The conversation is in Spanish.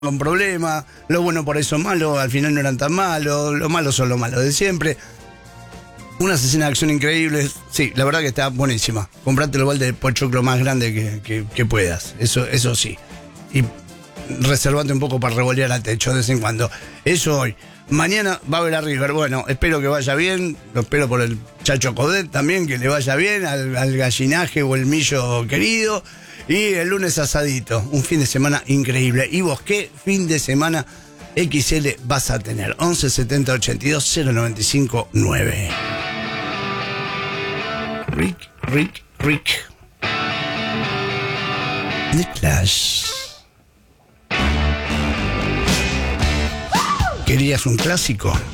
con problemas, lo bueno por eso malo, al final no eran tan malos, lo malo son lo malo de siempre. Unas escenas de acción increíbles, sí, la verdad que está buenísima. Comprate el balde de pochoclo más grande que puedas, eso sí. Y reservate un poco para revolear al techo de vez en cuando. Eso hoy. Mañana va a haber a River, bueno, espero que vaya bien, lo espero por el Chacho Codet también, que le vaya bien, al gallinaje o el millo querido. Y el lunes asadito, un fin de semana increíble. ¿Y vos qué fin de semana XL vas a tener? 11 70 82 095 9. Rick. The Clash. ¿Querías un clásico?